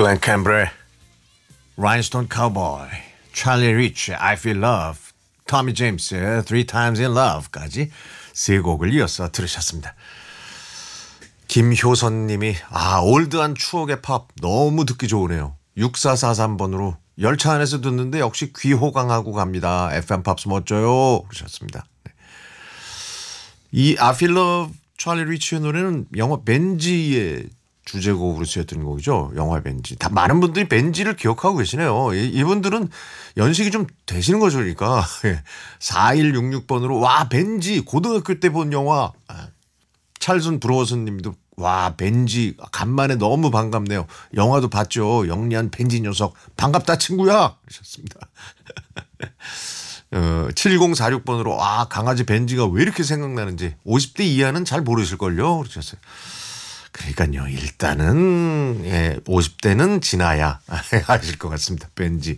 글렌 캠브렐, 라인스톤 카우보이, 찰리 리치, I Feel Love, 토미 제임스의 Three Times in Love까지 세 곡을 이어서 들으셨습니다. 김효선님이 올드한 추억의 팝 너무 듣기 좋으네요. 6443번으로 열차 안에서 듣는데 역시 귀 호강하고 갑니다. FM 팝스 멋져요 그러셨습니다. 네. 이 I Feel Love 찰리 리치의 노래는 영화 벤지의 주제곡으로 쓰였던 곡이죠. 영화 벤지. 다 많은 분들이 벤지를 기억하고 계시네요. 이분들은 연식이 좀 되시는 거죠. 그러니까 4166번으로 와 벤지 고등학교 때 본 영화. 찰슨 브로슨 님도 와 벤지 간만에 너무 반갑네요. 영화도 봤죠. 영리한 벤지 녀석 반갑다 친구야 그러셨습니다. 7046번으로 강아지 벤지가 왜 이렇게 생각나는지 50대 이하는 잘 모르실걸요 그러셨어요. 그러니까요. 일단은 50대는 지나야 아실 것 같습니다. 벤지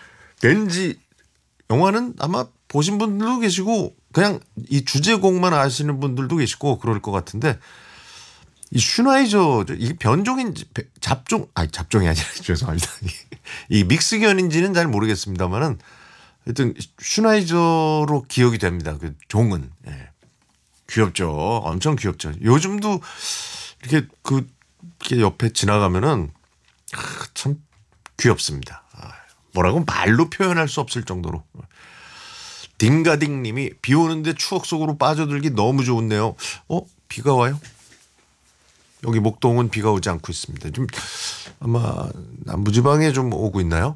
영화는 아마 보신 분들도 계시고 그냥 이 주제곡만 아시는 분들도 계시고 그럴 것 같은데 이 슈나이저 이게 변종인지 잡종이 아니라 죄송합니다. 이 믹스견인지는 잘 모르겠습니다만은 하여튼 슈나이저로 기억이 됩니다. 그 종은 귀엽죠. 엄청 귀엽죠. 요즘도 이렇게 이렇게 옆에 지나가면은 참 귀엽습니다. 뭐라고 말로 표현할 수 없을 정도로. 딩가딩 님이 비 오는데 추억 속으로 빠져들기 너무 좋은데요. 비가 와요? 여기 목동은 비가 오지 않고 있습니다. 좀 아마 남부지방에 좀 오고 있나요?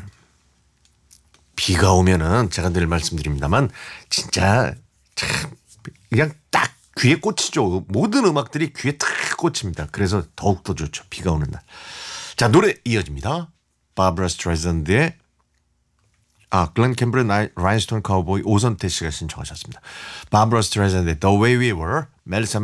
비가 오면은 제가 늘 말씀드립니다만 진짜 참 그냥 딱 귀에 꽂히죠. 모든 음악들이 귀에 탁 꽂힙니다. 그래서 더욱더 좋죠. 비가 오는 날. 자 노래 이어집니다. 바브라 스트라이샌드의 글렌 캠브렐 라인스톤 카우보이 오선태 씨가 신청하셨습니다. 바브라 스트라이샌드의 The Way We Were, 멜리사